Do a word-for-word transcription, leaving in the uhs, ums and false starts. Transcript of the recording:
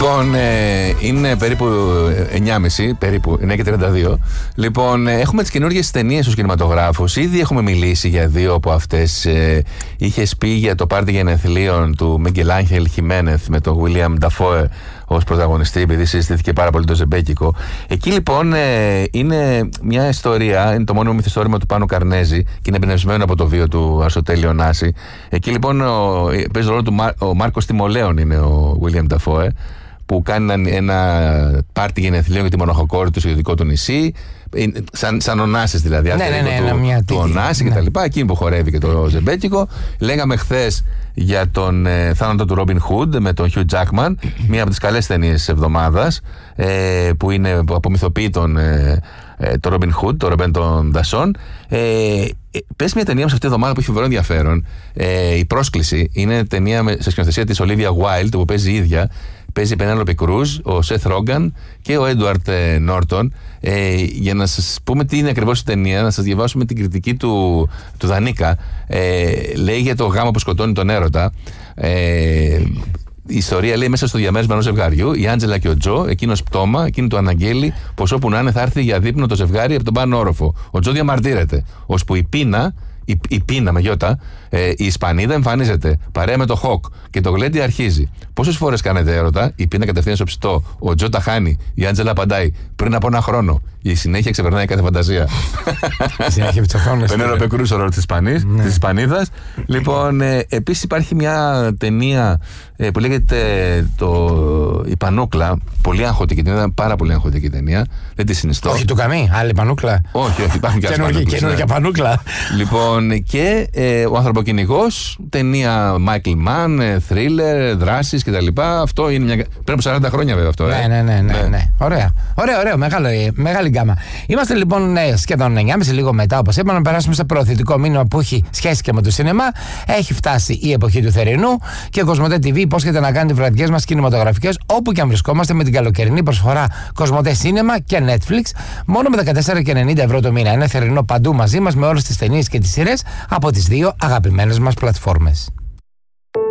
Λοιπόν, ε, είναι περίπου εννιά και μισή, περίπου εννιά και τριάντα δύο. Λοιπόν, ε, έχουμε τις καινούργιες ταινίες στους κινηματογράφους. Ήδη έχουμε μιλήσει για δύο από αυτές. Ε, είχες πει για το πάρτι γενεθλίων του Μίγκελ Άγχελ Χιμένεθ με τον Βίλιαμ Νταφόε ως πρωταγωνιστή, επειδή συζητήθηκε πάρα πολύ το ζεμπέκικο. Εκεί λοιπόν ε, είναι μια ιστορία, είναι το μόνιμο μυθιστόρημα του Πάνου Καρνέζη και είναι εμπνευσμένο από το βίο του Αριστοτέλη Ωνάση. Εκεί λοιπόν ο, παίζει ρόλο του Μάρ, ο Μάρκος Τιμολέων, είναι ο Βίλιαμ Νταφόε, που κάνει ένα πάρτι γενεθλίων για τη μοναχοκόρη του στο ιδιωτικό του νησί. Σαν, σαν Ωνάσης δηλαδή, ναι, ναι, ναι, του, ναι, του Ωνάση ναι. και τα λοιπά. Εκείνη που χορεύει και το ζεμπέκικο. Λέγαμε χθες για τον ε, θάνατο του Ρόμπιν Χουντ με τον Χιου Τζάκμαν, μία από τις καλές ταινίες της εβδομάδας, ε, που είναι απομυθοποιεί τον ε, ε, το Ρόμπιν Χουντ, το Ρομπέν των Δασών. Ε, ε, πες μια ταινία μας αυτή τη εβδομάδα που έχει φοβερό ενδιαφέρον. Ε, η Πρόσκληση είναι ταινία με, σε σκηνοθεσία της Ολίβια Γουάιλντ, που παίζει η ίδια. Παίζει η Πενέλοπη Κρούζ, ο Σεθ Ρόγκαν και ο Έντουαρτ ε, Νόρτον. Ε, για να σας πούμε τι είναι ακριβώς η ταινία, να σας διαβάσουμε την κριτική του, του Δανίκα. Ε, λέει για το γάμο που σκοτώνει τον έρωτα. Ε, η ιστορία λέει μέσα στο διαμέρισμα ενός ζευγαριού, η Άντζελα και ο Τζο, εκείνος πτώμα, εκείνη του αναγγέλει πως όπου να είναι θα έρθει για δείπνο το ζευγάρι από τον πάνω όροφο. Ο Τζο διαμαρτύρεται, ώσπου η πείνα. Η, η πείνα με γιώτα, ε, η Ισπανίδα εμφανίζεται παρέα με το Χοκ και το γλέντι αρχίζει. Πόσες φορές κάνετε έρωτα, η πείνα κατευθείαν στο ψητό, ο Τζο τα χάνει, η Άντζελα απαντάει πριν από ένα χρόνο. Η συνέχεια ξεπερνάει κάθε φαντασία. Η συνέχεια ψοφώνες. Δεν είναι ο Πεκρούς ο ρόλος της Ισπανίδας. Λοιπόν, ε, επίσης υπάρχει μια ταινία ε, που λέγεται το, η Πανούκλα. Πολύ αγχωτική ταινία, πάρα πολύ αγχωτική ταινία. Δεν τη συνιστώ. Όχι του Καμί, άλλη Πανούκλα. Όχι, όχι, υπάρχουν και άλλες καινούργια Πανούκλα. Λοιπόν, και ε, ο Ανθρωποκυνηγός, ταινία Michael Mann, θρίλερ, δράσεις κτλ. Αυτό είναι μια. Πριν από σαράντα χρόνια βέβαια αυτό. Ναι, ε. ναι, ναι, ναι, ναι. ναι. Ωραία, ωραία, ωραία, μεγάλο, μεγάλη γκάμα. Είμαστε λοιπόν ναι, σχεδόν εννιά και μισή λίγο μετά, όπως είπαμε, να περάσουμε στο προωθητικό μήνυμα που έχει σχέση και με το σινεμά. Έχει φτάσει η εποχή του θερινού και ο Κοσμοτέ τι βι υπόσχεται να κάνει τις βραδιές μας κινηματογραφικές όπου και αν βρισκόμαστε με την καλοκαιρινή προσφορά Κοσμοτέ Σίνεμα και Netflix μόνο με δεκατέσσερα και ενενήντα ευρώ το μήνα. Είναι θερινό παντού μαζί μας με όλες τις ταινίες και τις σειρές από τις δύο αγαπημένες μας πλατφόρμες.